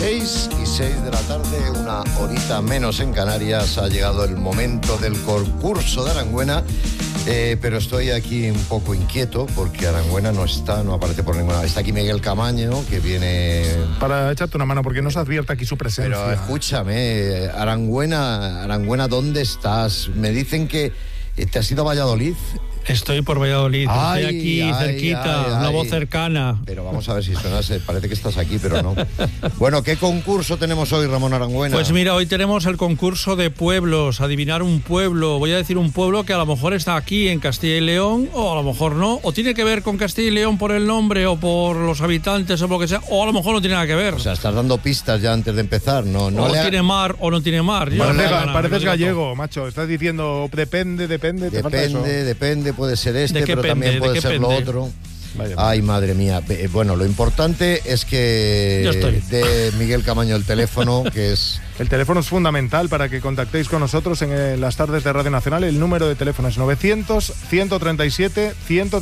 6:06 de la tarde, una horita menos en Canarias. Ha llegado el momento del concurso de Arangüena, pero estoy aquí un poco inquieto porque Arangüena no aparece por ninguna. Está aquí Miguel Camaño, que viene para echarte una mano, porque no se advierte aquí su presencia. Pero escúchame, Arangüena, ¿dónde estás? Me dicen que te has ido a Valladolid. Estoy por Valladolid, estoy aquí cerquita, una voz cercana. Pero vamos a ver si suena, parece que estás aquí, pero no. Bueno, ¿qué concurso tenemos hoy, Ramón Arangüena? Pues mira, hoy tenemos el concurso de pueblos, adivinar un pueblo. Voy a decir un pueblo que a lo mejor está aquí en Castilla y León, o a lo mejor no, o tiene que ver con Castilla y León por el nombre, o por los habitantes, o por lo que sea, o a lo mejor no tiene nada que ver. O sea, estás dando pistas ya antes de empezar, ¿no? Tiene mar o no tiene mar. Pareces gallego, macho, estás diciendo depende, te falta eso. Depende, puede ser pero también puede ser lo otro. Vaya. Ay, madre mía. Bueno, lo importante es que de Miguel Camaño el teléfono, que es... El teléfono es fundamental para que contactéis con nosotros en las tardes de Radio Nacional. El número de teléfono es 900-137-137.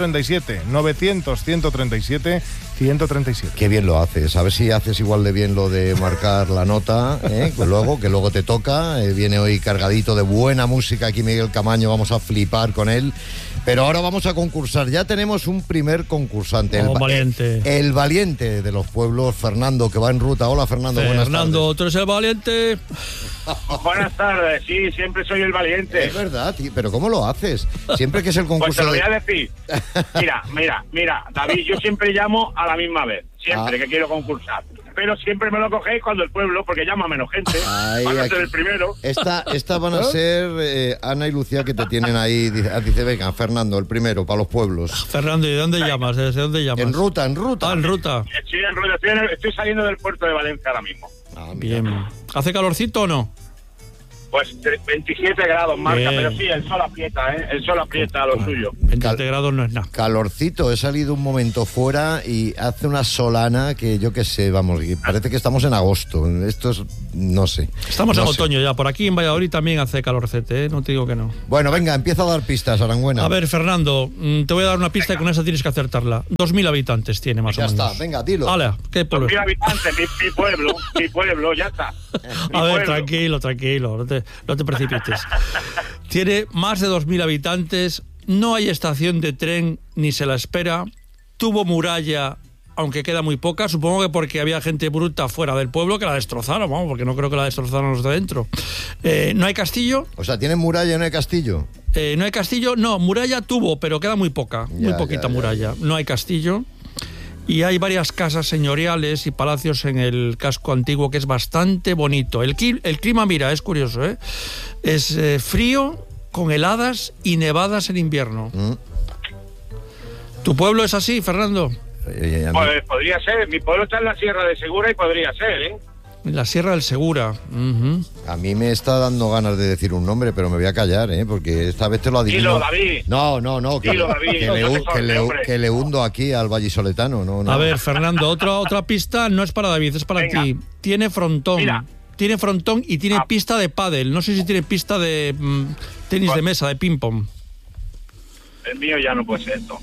900-137-137. Qué bien lo haces. A ver si haces igual de bien lo de marcar la nota, pues luego te toca. Viene hoy cargadito de buena música aquí Miguel Camaño. Vamos a flipar con él. Pero ahora vamos a concursar. Ya tenemos un primer concursante. Valiente. El valiente de los pueblos, Fernando, que va en ruta. Hola, Fernando, buenas tardes. Fernando, ¿tú eres el valiente? Buenas tardes, sí, siempre soy el valiente. Es verdad, pero ¿cómo lo haces? Siempre que es el concurso... Pues te lo voy a decir. Mira, David, yo siempre llamo a la misma vez, siempre que quiero concursar. Pero siempre me lo cogéis cuando el pueblo, porque llama menos gente. Van a ser el primero. Esta van a ser Ana y Lucía, que te tienen ahí. Dice, venga, Fernando, el primero, para los pueblos. Fernando, ¿y de dónde llamas? ¿Desde dónde llamas? En ruta. En ruta. Sí, en ruta. Estoy saliendo del puerto de Valencia ahora mismo. Bien. ¿Hace calorcito o no? Pues 27 grados marca, pero sí, el sol aprieta, El sol aprieta lo suyo. 27 grados no es nada. Calorcito, he salido un momento fuera y hace una solana que yo qué sé, vamos, parece que estamos en agosto. Esto es, no sé. Estamos en otoño ya, por aquí en Valladolid también hace calorcete, no te digo que no. Bueno, venga, empieza a dar pistas, Arangüena. A ver, Fernando, te voy a dar una pista y con esa tienes que acertarla. 2.000 habitantes tiene más o menos. Ya está, venga, dilo. Hala, ¿qué pueblo? 2.000 habitantes, mi pueblo, ya está. A ver, tranquilo, no te precipites. Tiene más de 2.000 habitantes, no hay estación de tren ni se la espera, tuvo muralla, aunque queda muy poca, supongo que porque había gente bruta fuera del pueblo que la destrozaron, vamos, porque no creo que la destrozaron los de dentro. ¿No hay castillo? O sea, ¿tiene muralla y no hay castillo? No hay castillo, no, muralla tuvo, pero queda muy poca, muy poquita muralla. No hay castillo. Y hay varias casas señoriales y palacios en el casco antiguo que es bastante bonito. El clima, mira, es curioso, es frío, con heladas y nevadas en invierno. ¿Tu pueblo es así, Fernando? Pues podría ser. Mi pueblo está en la Sierra de Segura y podría ser, En la Sierra del Segura. A mí me está dando ganas de decir un nombre, pero me voy a callar, porque esta vez te lo adivino. Dilo, David. No. Dilo, David. Que le hundo aquí al vallisoletano. No. A ver, Fernando, otra pista no es para David, es para ti. Tiene frontón. Mira. Tiene frontón y tiene pista de pádel. No sé si tiene pista de tenis de mesa, de ping-pong. El mío ya no puede ser esto.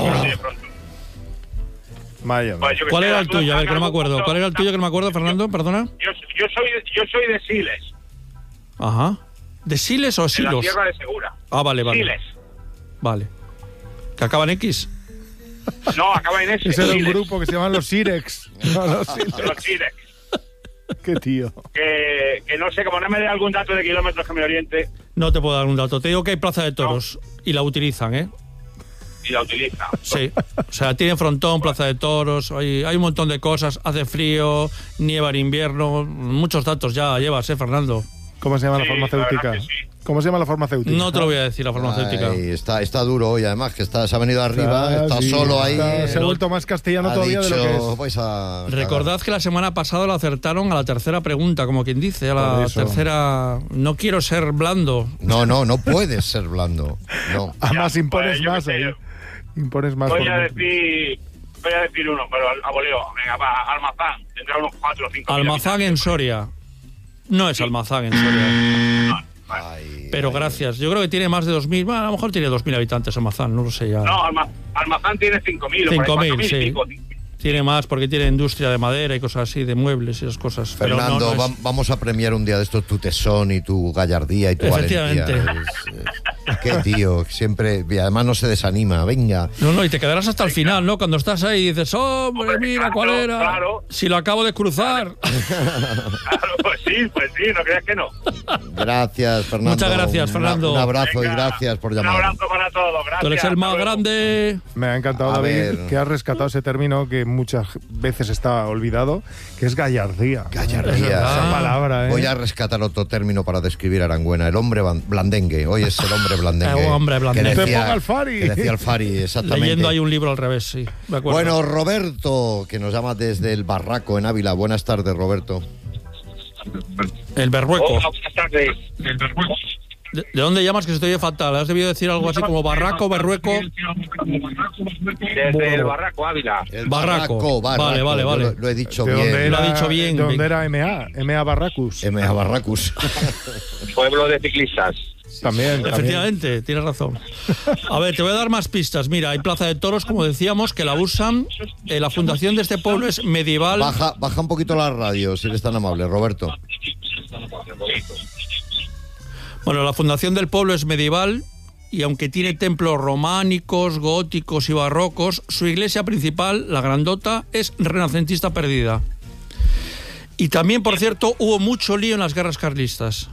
Vaya. ¿Cuál era el tuyo? A ver, que no me acuerdo. ¿Cuál era el tuyo que no me acuerdo, Fernando? Perdona. Yo soy de Siles. Ajá. ¿De Siles o Silos? De la Sierra de Segura. Vale. Siles. Vale. ¿Que acaba en X? No, acaba en S. Ese era un grupo que se llaman los Sirex. Los Sirex. Qué tío. Que no sé, como no me dé algún dato de kilómetros que me oriente. No te puedo dar un dato. Te digo que hay plaza de toros y la utilizan, Y la utiliza. Sí, o sea, tiene frontón, plaza de toros, hay un montón de cosas, hace frío, nieva en invierno, muchos datos ya llevas, Fernando. ¿Cómo se llama la farmacéutica? ¿Cómo se llama la farmacéutica? No te lo voy a decir, la farmacéutica. Ay, está duro hoy, además, que se ha venido arriba, está solo ahí. Se ha vuelto más castellano todavía de lo que es. Recordad que la semana pasada lo acertaron a la tercera pregunta, como quien dice, a la tercera... No quiero ser blando. No puedes ser blando. No. Además impones más ahí. Impones más. Voy a decir uno, pero a voleo. Venga, va, Almazán. Tendrá unos 4 o 5. Almazán en Soria. No es Almazán en Soria. Pero gracias. Yo creo que tiene más de 2.000. Bueno, a lo mejor tiene 2.000 habitantes Almazán, no lo sé ya. No, Almazán tiene 5.000. 5.000, sí. Tiene más porque tiene industria de madera y cosas así, de muebles y esas cosas. Fernando, pero no vamos a premiar un día de estos tu tesón y tu gallardía y tu valentía. Qué tío, siempre, y además no se desanima, venga. No, y te quedarás hasta el final, ¿no? Cuando estás ahí y dices, hombre, mira cuál era. Claro. Si lo acabo de cruzar. Claro, pues sí, no creas que no. Gracias, Fernando. Muchas gracias, Fernando. Un abrazo. Venga, y gracias por llamar. Un abrazo para todos, gracias. Tú eres el más grande. Me ha encantado, A David, ver. que has rescatado ese término que muchas veces está olvidado, que es gallardía. Gallardía. Esa palabra, ¿eh? Voy a rescatar otro término para describir a Arangüena, el hombre blandengue. Hoy es el hombre blandengue. El hombre blandengue. Que Te ponga el Fari. Que decía el Fari, exactamente. Leyendo ahí un libro al revés, sí. Me acuerdo. Bueno, Roberto, que nos llama desde el Barraco, en Ávila. Buenas tardes, Roberto. El Berrueco. Hola, buenas tardes. ¿De dónde llamas? Que se te oye fatal. Has debido decir algo así como Barraco, Berrueco. Desde el Barraco, Ávila. El Barraco. Vale. Yo lo he dicho ¿De bien. dónde Lo ha dicho bien. ¿De dónde era MA Barracus? M.A. Barracus. Pueblo de ciclistas. También. Efectivamente, tienes razón. A ver, te voy a dar más pistas. Mira, hay Plaza de Toros, como decíamos, que la usan. La fundación de este pueblo es medieval. Baja un poquito la radio, si eres tan amable, Roberto. Bueno, la fundación del pueblo es medieval y aunque tiene templos románicos, góticos y barrocos, su iglesia principal, la grandota, es renacentista perdida. Y también, por cierto, hubo mucho lío en las guerras carlistas.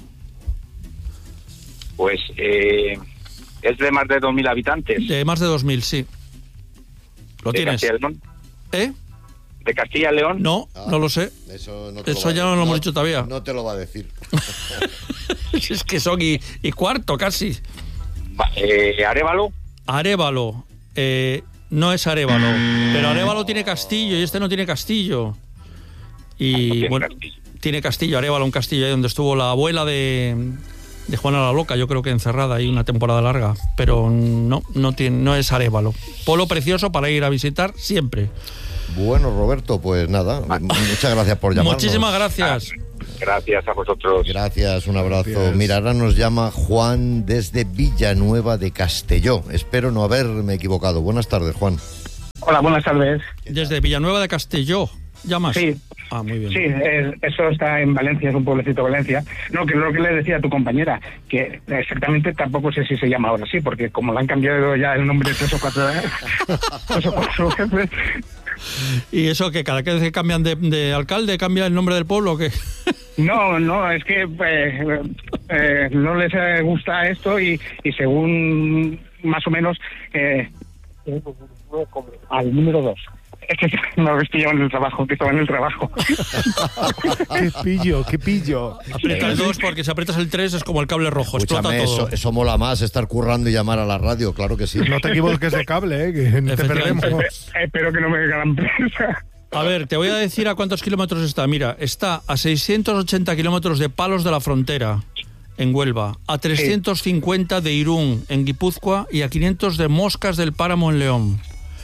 Pues es de más de 2.000 habitantes. De más de 2.000, sí. ¿Lo ¿De tienes? Castilla y León? ¿Eh? ¿De Castilla y León? No, no lo sé. Eso Ya no lo hemos dicho todavía. No te lo va a decir. Es que son y cuarto casi. ¿Arévalo? Arévalo. No es Arévalo. Pero Arévalo tiene castillo y este no tiene castillo. Y bueno, tiene castillo. Arévalo, un castillo ahí donde estuvo la abuela de Juana la Loca, yo creo que encerrada ahí una temporada larga. Pero no es Arévalo. Pueblo precioso para ir a visitar siempre. Bueno, Roberto, pues nada, muchas gracias por llamarnos. Muchísimas gracias. Gracias a vosotros. Gracias, un abrazo. Gracias. Mira, ahora nos llama Juan desde Villanueva de Castelló. Espero no haberme equivocado. Buenas tardes, Juan. Hola, buenas tardes. Desde Villanueva de Castelló. ¿Llamas? Sí. Ah, muy bien. Sí, eso está en Valencia, es un pueblecito de Valencia. No, que es lo que le decía a tu compañera, que exactamente tampoco sé si se llama ahora sí, porque como le han cambiado ya el nombre 3 o 4 veces. ¿Y eso que cada vez que cambian de alcalde cambia el nombre del pueblo o qué? No, es que no les gusta esto y según más o menos al número 2. Es que me habéis pillado en el trabajo, que estaba en el trabajo. Qué pillo. Aprieta el 2 porque si aprietas el 3 es como el cable rojo, explota Escúchame, todo. eso mola más, estar currando y llamar a la radio, claro que sí. No te equivoques de cable, que te perdemos. Espero que no me hagan presa. A ver, te voy a decir a cuántos kilómetros está. Mira, está a 680 kilómetros de Palos de la Frontera, en Huelva, a 350 de Irún, en Guipúzcoa, y a 500 de Moscas del Páramo, en León.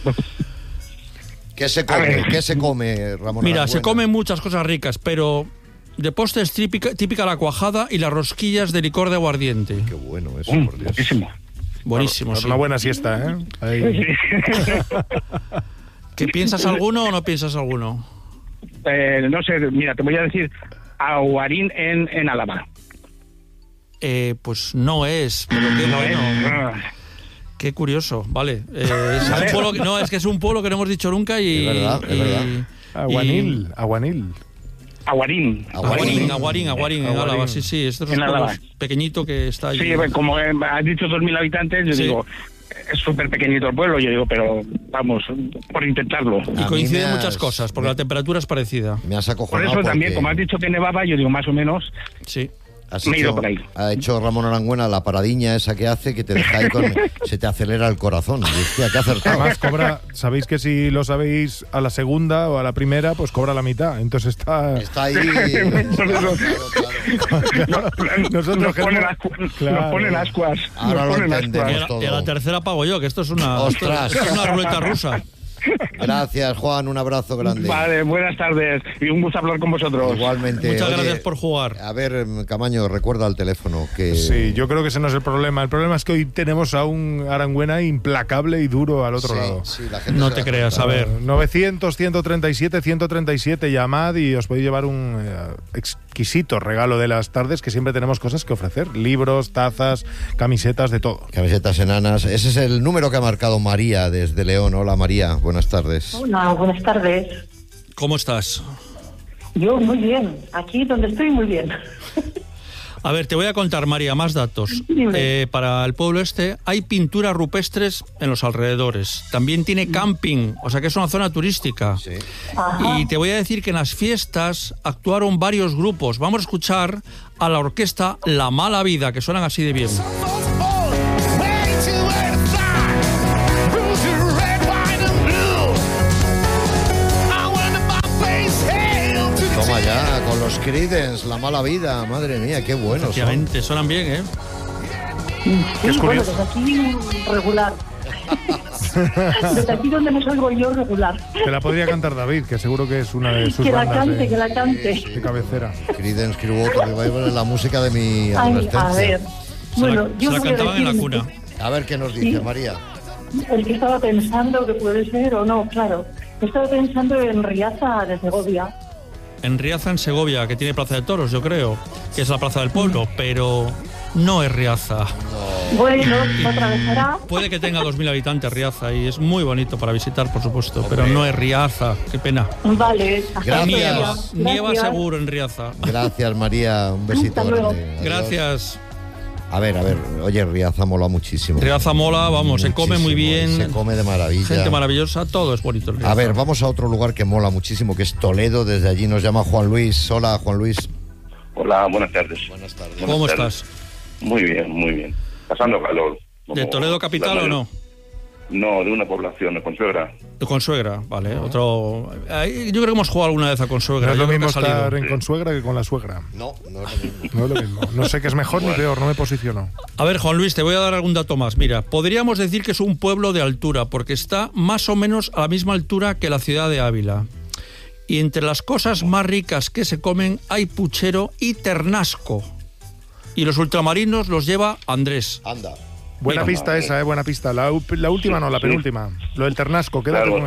¿Qué se come, Ramón? Mira, Arangüena? se comen muchas cosas ricas, pero de postre es típica la cuajada y las rosquillas de licor de aguardiente. Qué bueno eso, por Dios. Buenísimo. Buenísimo, sí. Una buena siesta, ¿eh? Ahí. ¿Qué piensas alguno o no piensas alguno? No sé, mira, te voy a decir Aguarín en Álava. Pues no es, pero qué bueno. Qué curioso, vale. Es un pueblo es que es un pueblo que no hemos dicho nunca y... Es verdad. Aguanil. Aguarín, en Álava, sí. Esto es un pueblo pequeñito que está allí. Sí, como has dicho 2.000 habitantes, yo digo, es súper pequeñito el pueblo, yo digo, pero vamos, por intentarlo. Y coinciden muchas cosas, porque la temperatura es parecida. Me has Por acojonado eso también, porque como has dicho que nevaba, yo digo, más o menos, Sí. me he ido por ahí. Ha hecho Ramón Arangüena la paradiña esa que hace, que te deja ahí se te acelera el corazón. Hostia, qué acertado. Además, sabéis que si lo sabéis a la segunda o a la primera, pues cobra la mitad. Entonces Está ahí. Claro. Nosotros Nos ponen Claro. ascuas. Ahora Nos lo ponen entendemos ascuas. todo. Y a la tercera pago yo, que esto es una Ostras. esto es una ruleta rusa. Gracias, Juan, un abrazo grande. Vale, buenas tardes y un gusto hablar con vosotros. Igualmente. Muchas gracias por jugar. A ver, Camaño, recuerda el teléfono. Que... Sí, yo creo que ese no es el problema. El problema es que hoy tenemos a un Arangüena implacable y duro al otro lado. Sí, la gente No te creas, a ver. 900-137-137, llamad y os podéis llevar un exquisito regalo de las tardes, que siempre tenemos cosas que ofrecer. Libros, tazas, camisetas, de todo. Camisetas enanas. Ese es el número que ha marcado María desde León. Hola, María, buenas tardes. Hola, buenas tardes. ¿Cómo estás? Yo muy bien, aquí donde estoy muy bien. A ver, te voy a contar, María, más datos. Para el pueblo hay pinturas rupestres en los alrededores. También tiene camping, o sea que es una zona turística. Sí. Y te voy a decir que en las fiestas actuaron varios grupos. Vamos a escuchar a la orquesta La Mala Vida, que suenan así de bien. Toma ya, con los Creedence, La Mala Vida, madre mía, qué buenos son. Efectivamente, suenan bien, ¿eh? Sí, Es bueno, curioso. desde aquí regular. Desde aquí donde me salgo yo regular. Te la podría cantar David, que seguro que es una de sus Que la bandas cante, que la cante. de cabecera. Creedence Clearwater Revival es la música de mi Ay, adolescencia. a ver. Bueno, Se la voy a cantaban en la decir cuna. A ver qué nos dice Sí. María. El que estaba pensando que puede ser o no, claro. Estaba pensando en Riaza de Segovia. En Riaza, en Segovia, que tiene Plaza de Toros, yo creo, que es la Plaza del Pueblo, pero no es Riaza. Bueno, otra vez será. Puede que tenga 2.000 habitantes Riaza y es muy bonito para visitar, por supuesto, pero no es Riaza, qué pena. Vale. Gracias. Nieva Gracias. seguro en Riaza. Gracias, María, un besito Hasta luego. grande. Adiós. Gracias. A ver, oye, Riaza mola muchísimo. Riaza mola, vamos, se come muy bien. Se come de maravilla. Gente maravillosa, todo es bonito en Riaza. A ver, vamos a otro lugar que mola muchísimo, que es Toledo. Desde allí nos llama Juan Luis. Hola, Juan Luis. Hola, buenas tardes. Buenas tardes. ¿Cómo Buenas estás? tardes. Muy bien, muy bien. Pasando calor. ¿De Toledo capital o no? No, de una población de Consuegra. De Consuegra, vale. Otro. Yo creo que hemos jugado alguna vez a Consuegra. No es yo lo creo que mismo ha salido. estar en Consuegra que con la suegra. No, no es lo mismo. No es lo mismo. No sé qué es mejor ni peor, no me posiciono. A ver, Juan Luis, te voy a dar algún dato más. Mira, podríamos decir que es un pueblo de altura, porque está más o menos a la misma altura que la ciudad de Ávila. Y entre las cosas más ricas que se comen hay puchero y ternasco. Y los ultramarinos los lleva Andrés. Anda. Buena Mira. pista esa, buena pista. La última no, la Sí. penúltima. Lo del ternasco, quédate Claro. con